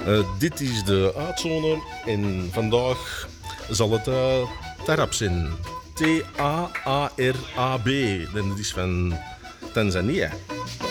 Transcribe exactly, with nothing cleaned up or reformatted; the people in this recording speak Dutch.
Uh, dit is de uitzone en vandaag zal het uh, Tarab zijn. T A A R A B. En dat is van Tanzania.